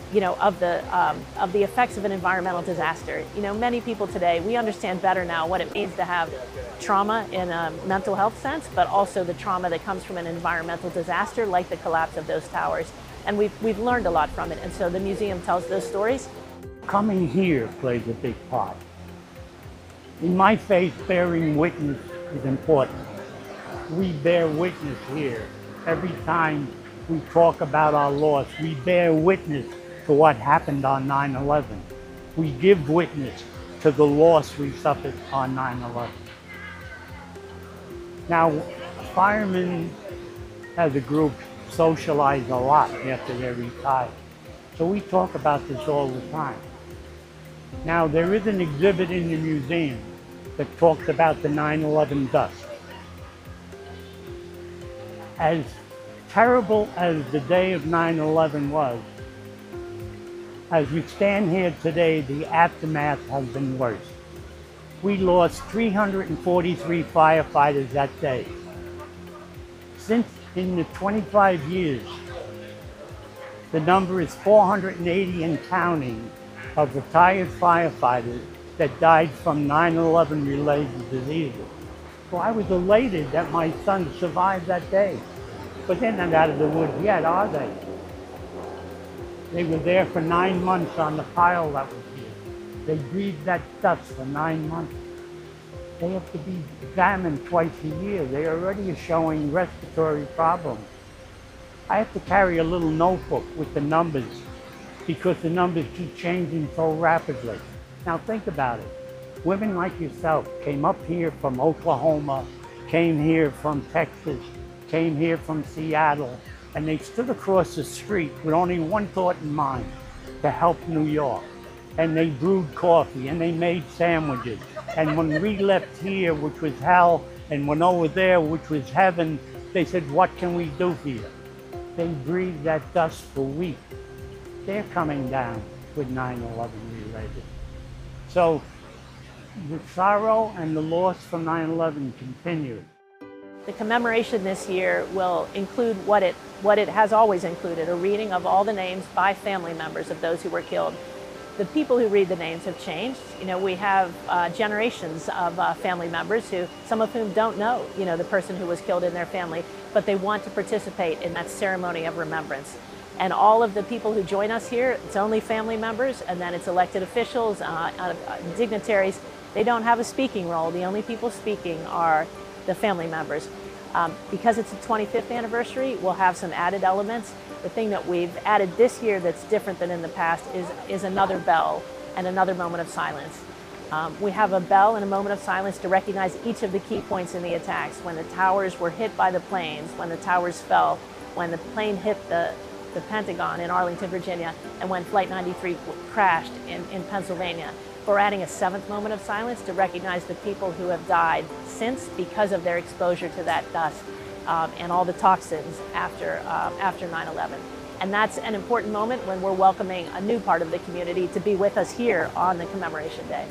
of the effects of an environmental disaster. Many people today, we understand better now what it means to have trauma in a mental health sense, but also the trauma that comes from an environmental disaster like the collapse of those towers. And we've learned a lot from it, and so the museum tells those stories. Coming here plays a big part. In my faith, bearing witness is important. We bear witness here. Every time we talk about our loss, we bear witness to what happened on 9/11. We give witness to the loss we suffered on 9/11. Now, firemen as a group socialize a lot after they're retired. So we talk about this all the time. Now, there is an exhibit in the museum that talks about the 9/11 dust. As terrible as the day of 9/11 was, as we stand here today, the aftermath has been worse. We lost 343 firefighters that day. Since in the 25 years, the number is 480 and counting of retired firefighters that died from 9/11 related diseases. So I was elated that my son survived that day. But they're not out of the woods yet, are they? They were there for 9 months on the pile that was here. They breathed that dust for 9 months. They have to be examined twice a year. They already are showing respiratory problems. I have to carry a little notebook with the numbers because the numbers keep changing so rapidly. Now think about it. Women like yourself came up here from Oklahoma, came here from Texas, came here from Seattle, and they stood across the street with only one thought in mind, to help New York. And they brewed coffee and they made sandwiches. And when we left here, which was hell, and went over there, which was heaven, they said, what can we do for you? They breathed that dust for weeks. They're coming down with 9/11 related. So the sorrow and the loss from 9/11 continues. The commemoration this year will include what it has always included, a reading of all the names by family members of those who were killed. The people who read the names have changed. We have generations of family members some of whom don't know, the person who was killed in their family, but they want to participate in that ceremony of remembrance. And all of the people who join us here, it's only family members, and then it's elected officials, dignitaries. They don't have a speaking role. The only people speaking are the family members. Because it's the 25th anniversary, we'll have some added elements. The thing that we've added this year that's different than in the past is another bell and another moment of silence. We have a bell and a moment of silence to recognize each of the key points in the attacks. When the towers were hit by the planes, when the towers fell, when the plane hit the Pentagon in Arlington, Virginia, and when Flight 93 crashed in Pennsylvania. We're adding a 7th moment of silence to recognize the people who have died since because of their exposure to that dust and all the toxins after 9/11. And that's an important moment when we're welcoming a new part of the community to be with us here on the Commemoration Day.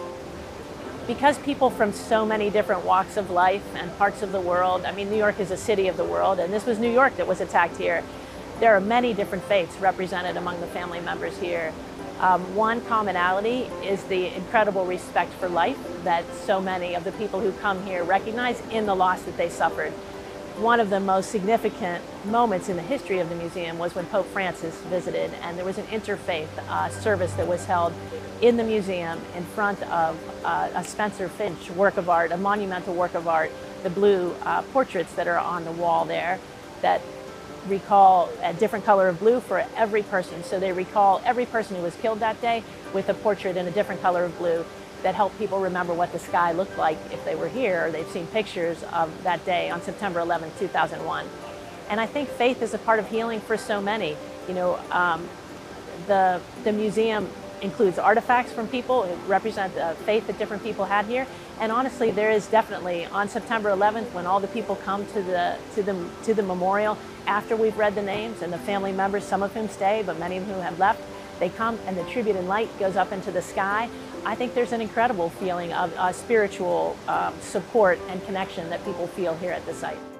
Because people from so many different walks of life and parts of the world, New York is a city of the world, and this was New York that was attacked here. There are many different faiths represented among the family members here. One commonality is the incredible respect for life that so many of the people who come here recognize in the loss that they suffered. One of the most significant moments in the history of the museum was when Pope Francis visited, and there was an interfaith service that was held in the museum in front of a Spencer Finch work of art, a monumental work of art, the blue portraits that are on the wall there that recall a different color of blue for every person. So they recall every person who was killed that day with a portrait in a different color of blue that help people remember what the sky looked like if they were here or they've seen pictures of that day on September 11, 2001. And I think faith is a part of healing for so many. The museum includes artifacts from people who represent the faith that different people had here. And honestly, there is definitely on September 11th, when all the people come to the memorial after we've read the names, and the family members, some of whom stay, but many of whom have left, they come and the tribute in light goes up into the sky. I think there's an incredible feeling of spiritual support and connection that people feel here at the site.